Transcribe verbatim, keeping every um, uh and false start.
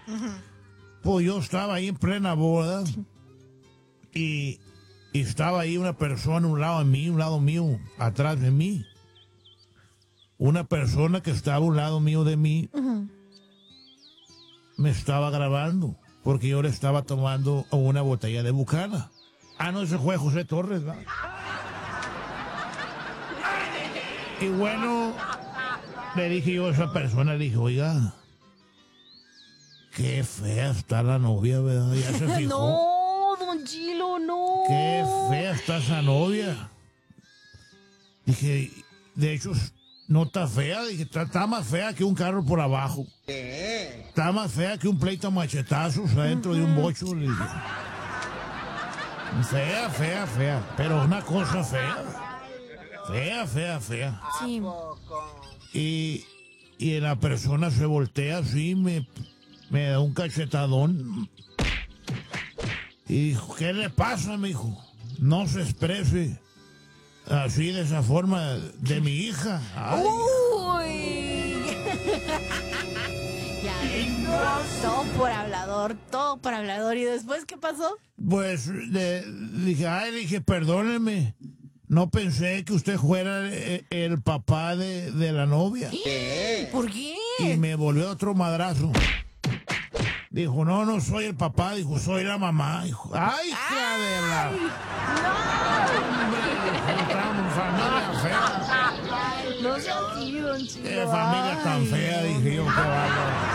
Pues yo estaba ahí en plena boda y, y estaba ahí una persona a un lado de mí, un lado mío, atrás de mí. Una persona que estaba a un lado mío de mí uh-huh. me estaba grabando porque yo le estaba tomando una botella de Bucana. Ah, no, ese fue José Torres, ¿verdad? Y bueno, le dije yo a esa persona, le dije, oiga, qué fea está la novia, ¿verdad? Ya se fijó. No, don Chilo, no. Qué fea está esa novia. Dije, de hecho, no está fea, dije, está, está más fea que un carro por abajo. ¿Qué? Está más fea que un pleito a machetazos adentro uh-huh. de un bocho. Le dije. Fea, fea, fea, pero una cosa fea. Fea, fea, fea. Sí. Y, y la persona se voltea así, me, me da un cachetadón. Y dijo, ¿qué le pasa, mijo? No se exprese así de esa forma de mi hija. Ay. Uy. Ya ves, todo por hablador, todo por hablador. ¿Y después qué pasó? Pues le dije, ay, dije, perdóneme. No pensé que usted fuera el, el papá de, de la novia. ¿Qué? ¿Por qué? Y me volvió otro madrazo. Dijo, no, no soy el papá. Dijo, soy la mamá. Dijo, ¡ay, hija de la! ¡No! Estamos familia fea. No sea así, don Chilo. Qué familia tan fea, dije yo, qué bárbaro.